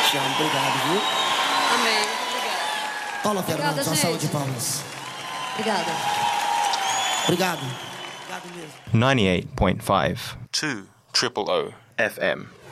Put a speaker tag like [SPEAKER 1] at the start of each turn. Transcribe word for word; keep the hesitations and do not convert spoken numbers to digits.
[SPEAKER 1] Chão, obrigado, viu?
[SPEAKER 2] Amém. Obrigada.
[SPEAKER 1] Paula
[SPEAKER 2] Obrigada,
[SPEAKER 1] Fernandes, uma
[SPEAKER 2] gente.
[SPEAKER 1] salva de palmas.
[SPEAKER 2] Obrigada.
[SPEAKER 1] Obrigado. Obrigado mesmo.
[SPEAKER 3] ninety-eight point five two Triple O F M.